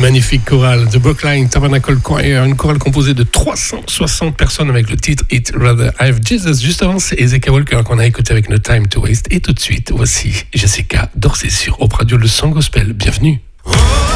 magnifique chorale de Brookline Tabernacle Choir, une chorale composée de 360 personnes avec le titre It Rather Have Jesus. Juste avant, c'est Ezeka Walker qu'on a écouté avec No Time to Waste. Et tout de suite, voici Jessica Dorsey sur Op Radio, le son gospel. Bienvenue.